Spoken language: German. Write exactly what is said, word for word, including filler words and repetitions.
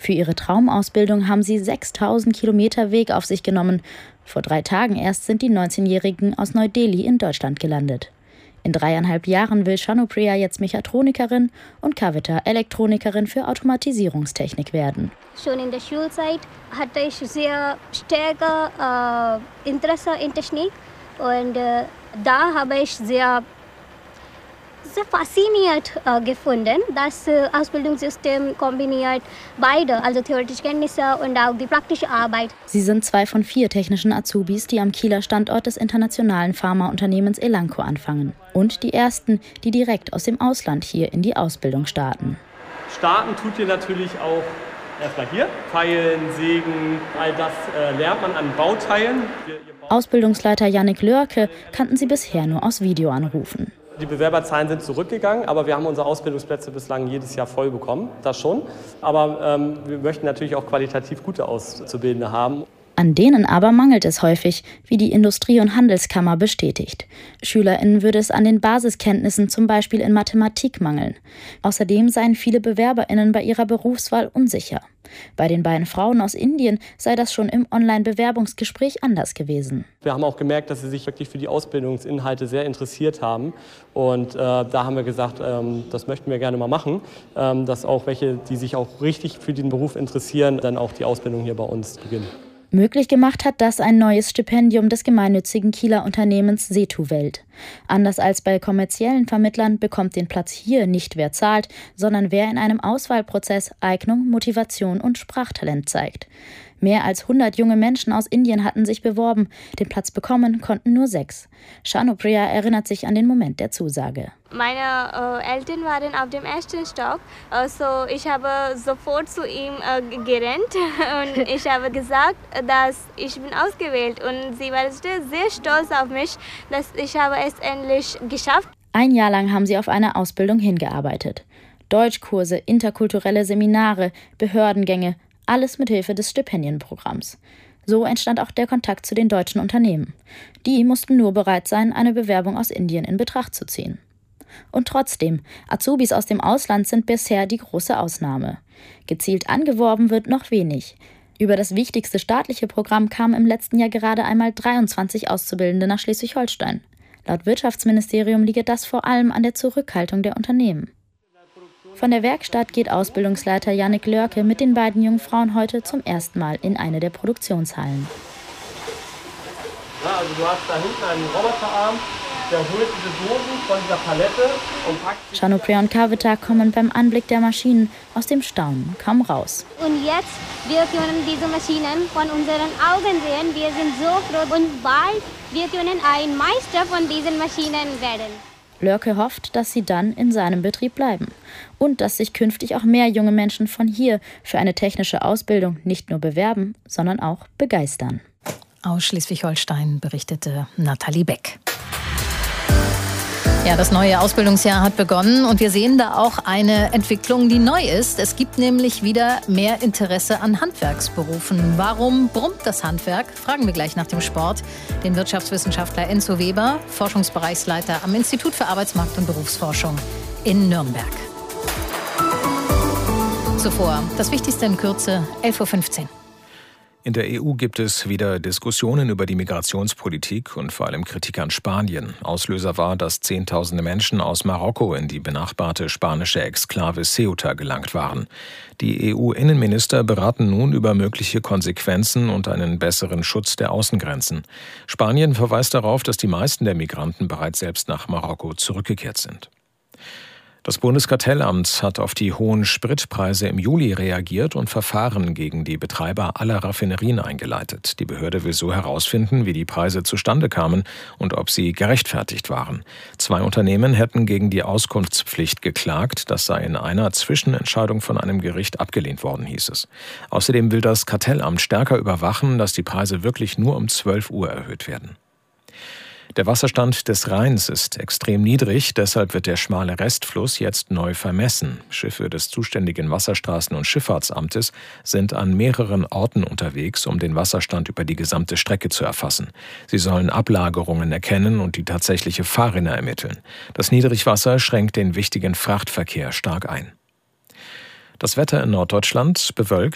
Für ihre Traumausbildung haben sie sechstausend Kilometer Weg auf sich genommen. Vor drei Tagen erst sind die neunzehnjährigen aus Neu-Delhi in Deutschland gelandet. In dreieinhalb Jahren will Shanupriya jetzt Mechatronikerin und Kavita Elektronikerin für Automatisierungstechnik werden. Schon in der Schulzeit hatte ich sehr starke äh, Interesse in Technik und äh, da habe ich sehr, sehr fasziniert äh, gefunden. Das äh, Ausbildungssystem kombiniert beide, also theoretische Kenntnisse und auch die praktische Arbeit. Sie sind zwei von vier technischen Azubis, die am Kieler Standort des internationalen Pharmaunternehmens Elanco anfangen. Und die ersten, die direkt aus dem Ausland hier in die Ausbildung starten. Starten tut ihr natürlich auch erstmal hier. Feilen, Sägen, all das äh, lernt man an Bauteilen. Ihr, ihr Ausbildungsleiter Jannik Lörke kannten sie bisher nur aus Videoanrufen. Die Bewerberzahlen sind zurückgegangen, aber wir haben unsere Ausbildungsplätze bislang jedes Jahr voll bekommen, das schon. Aber ähm, wir möchten natürlich auch qualitativ gute Auszubildende haben. An denen aber mangelt es häufig, wie die Industrie- und Handelskammer bestätigt. SchülerInnen würde es an den Basiskenntnissen zum Beispiel in Mathematik mangeln. Außerdem seien viele BewerberInnen bei ihrer Berufswahl unsicher. Bei den beiden Frauen aus Indien sei das schon im Online-Bewerbungsgespräch anders gewesen. Wir haben auch gemerkt, dass sie sich wirklich für die Ausbildungsinhalte sehr interessiert haben. Und äh, da haben wir gesagt, ähm, das möchten wir gerne mal machen, ähm, dass auch welche, die sich auch richtig für den Beruf interessieren, dann auch die Ausbildung hier bei uns beginnen. Möglich gemacht hat das ein neues Stipendium des gemeinnützigen Kieler Unternehmens Setuwelt. Anders als bei kommerziellen Vermittlern bekommt den Platz hier nicht wer zahlt, sondern wer in einem Auswahlprozess Eignung, Motivation und Sprachtalent zeigt. Mehr als hundert junge Menschen aus Indien hatten sich beworben. Den Platz bekommen konnten nur sechs. Shanupriya erinnert sich an den Moment der Zusage. Meine äh, Eltern waren auf dem ersten Stock, also ich habe sofort zu ihm äh, gerannt und ich habe gesagt, dass ich bin ausgewählt und sie war sehr stolz auf mich, dass ich habe es endlich geschafft. Ein Jahr lang haben sie auf eine Ausbildung hingearbeitet. Deutschkurse, interkulturelle Seminare, Behördengänge, alles mit Hilfe des Stipendienprogramms. So entstand auch der Kontakt zu den deutschen Unternehmen. Die mussten nur bereit sein, eine Bewerbung aus Indien in Betracht zu ziehen. Und trotzdem, Azubis aus dem Ausland sind bisher die große Ausnahme. Gezielt angeworben wird noch wenig. Über das wichtigste staatliche Programm kamen im letzten Jahr gerade einmal dreiundzwanzig Auszubildende nach Schleswig-Holstein. Laut Wirtschaftsministerium liege das vor allem an der Zurückhaltung der Unternehmen. Von der Werkstatt geht Ausbildungsleiter Jannik Lörke mit den beiden jungen Frauen heute zum ersten Mal in eine der Produktionshallen. Ja, also du hast da hinten einen Roboterarm, der holt diese Dosen von dieser Palette und packt sie. Shanupriya und Kavita kommen beim Anblick der Maschinen aus dem Staunen kaum raus. Und jetzt, wir können diese Maschinen von unseren Augen sehen. Wir sind so froh und bald wir können ein Meister von diesen Maschinen werden. Lörke hofft, dass sie dann in seinem Betrieb bleiben und dass sich künftig auch mehr junge Menschen von hier für eine technische Ausbildung nicht nur bewerben, sondern auch begeistern. Aus Schleswig-Holstein berichtete Nathalie Beck. Ja, das neue Ausbildungsjahr hat begonnen und wir sehen da auch eine Entwicklung, die neu ist. Es gibt nämlich wieder mehr Interesse an Handwerksberufen. Warum brummt das Handwerk? Fragen wir gleich nach dem Sport den Wirtschaftswissenschaftler Enzo Weber, Forschungsbereichsleiter am Institut für Arbeitsmarkt- und Berufsforschung in Nürnberg. Zuvor das Wichtigste in Kürze, elf Uhr fünfzehn. In der E U gibt es wieder Diskussionen über die Migrationspolitik und vor allem Kritik an Spanien. Auslöser war, dass Zehntausende Menschen aus Marokko in die benachbarte spanische Exklave Ceuta gelangt waren. Die E U-Innenminister beraten nun über mögliche Konsequenzen und einen besseren Schutz der Außengrenzen. Spanien verweist darauf, dass die meisten der Migranten bereits selbst nach Marokko zurückgekehrt sind. Das Bundeskartellamt hat auf die hohen Spritpreise im Juli reagiert und Verfahren gegen die Betreiber aller Raffinerien eingeleitet. Die Behörde will so herausfinden, wie die Preise zustande kamen und ob sie gerechtfertigt waren. Zwei Unternehmen hätten gegen die Auskunftspflicht geklagt. Das sei in einer Zwischenentscheidung von einem Gericht abgelehnt worden, hieß es. Außerdem will das Kartellamt stärker überwachen, dass die Preise wirklich nur um zwölf Uhr erhöht werden. Der Wasserstand des Rheins ist extrem niedrig, deshalb wird der schmale Restfluss jetzt neu vermessen. Schiffe des zuständigen Wasserstraßen- und Schifffahrtsamtes sind an mehreren Orten unterwegs, um den Wasserstand über die gesamte Strecke zu erfassen. Sie sollen Ablagerungen erkennen und die tatsächliche Fahrrinne ermitteln. Das Niedrigwasser schränkt den wichtigen Frachtverkehr stark ein. Das Wetter in Norddeutschland bewölkt.